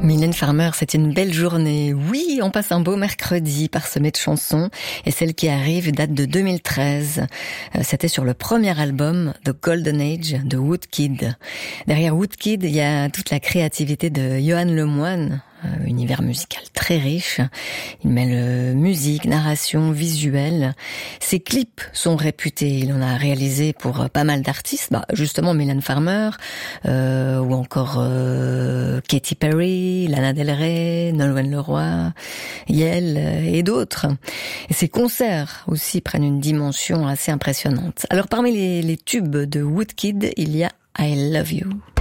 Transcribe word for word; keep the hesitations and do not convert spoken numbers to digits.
Mylène Farmer, c'est une belle journée. Oui, on passe un beau mercredi parsemé de chansons et celle qui arrive date de deux mille treize. C'était sur le premier album The Golden Age de Woodkid. Derrière Woodkid, il y a toute la créativité de Johan Lemoine. Euh, univers musical très riche. Il mêle musique, narration, visuel. Ses clips sont réputés. Il en a réalisé pour pas mal d'artistes. Bah, justement, Mylène Farmer, euh, ou encore euh, Katy Perry, Lana Del Rey, Nolwenn Leroy, Yael et d'autres. Et ses concerts aussi prennent une dimension assez impressionnante. Alors, parmi les, les tubes de Woodkid, il y a I Love You.